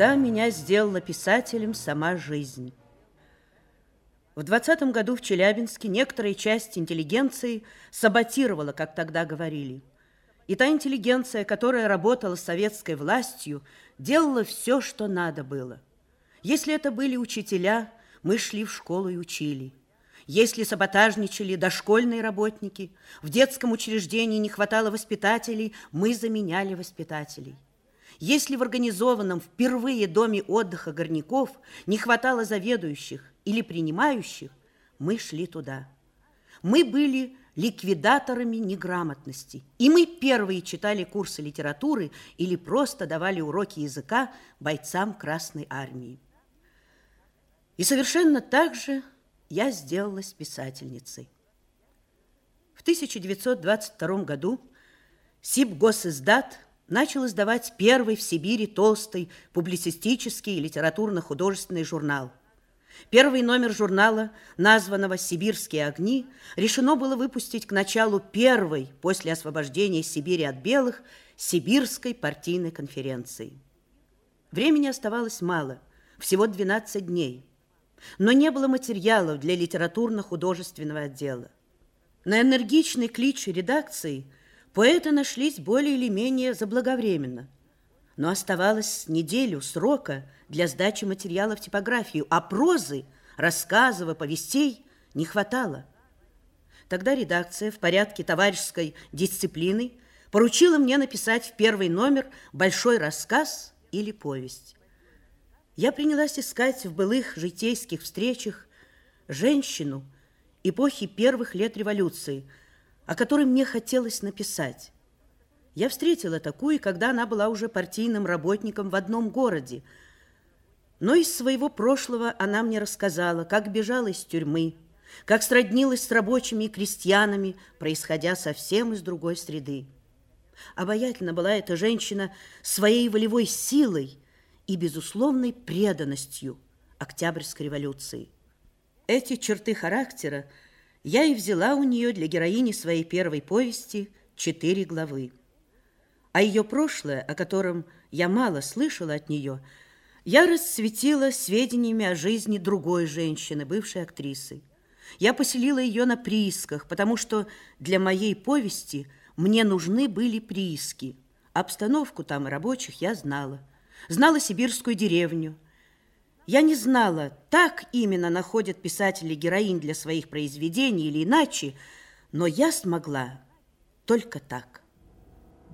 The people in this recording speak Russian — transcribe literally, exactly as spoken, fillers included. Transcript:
Тогда меня сделала писателем сама жизнь. В двадцатом году в Челябинске некоторая часть интеллигенции саботировала, как тогда говорили. И та интеллигенция, которая работала с советской властью, делала все, что надо было. Если это были учителя, мы шли в школу и учили. Если саботажничали дошкольные работники, в детском учреждении не хватало воспитателей, мы заменяли воспитателей. Если в организованном впервые доме отдыха горняков не хватало заведующих или принимающих, мы шли туда. Мы были ликвидаторами неграмотности, и мы первые читали курсы литературы или просто давали уроки языка бойцам Красной армии. И совершенно так же я сделалась писательницей. В тысяча девятьсот двадцать втором году Сибгосиздат начал издавать первый в Сибири толстый публицистический и литературно-художественный журнал. Первый номер журнала, названного «Сибирские огни», решено было выпустить к началу первой, после освобождения Сибири от белых, Сибирской партийной конференции. Времени оставалось мало, всего двенадцать дней, но не было материалов для литературно-художественного отдела. На энергичный клич редакции поэты нашлись более или менее заблаговременно, но оставалось неделю срока для сдачи материала в типографию, а прозы, рассказов, повестей не хватало. Тогда редакция в порядке товарищеской дисциплины поручила мне написать в первый номер большой рассказ или повесть. Я принялась искать в былых житейских встречах женщину эпохи первых лет революции, о которой мне хотелось написать. Я встретила такую, когда она была уже партийным работником в одном городе. Но из своего прошлого она мне рассказала, как бежала из тюрьмы, как сроднилась с рабочими и крестьянами, происходя совсем из другой среды. Обаятельна была эта женщина своей волевой силой и безусловной преданностью Октябрьской революции. Эти черты характера я и взяла у нее для героини своей первой повести «Четыре главы». А ее прошлое, о котором я мало слышала от нее, я расцветила сведениями о жизни другой женщины, бывшей актрисы. Я поселила ее на приисках, потому что для моей повести мне нужны были прииски. Обстановку там и рабочих я знала. Знала сибирскую деревню. Я не знала, так именно находят писатели героинь для своих произведений или иначе, но я смогла только так.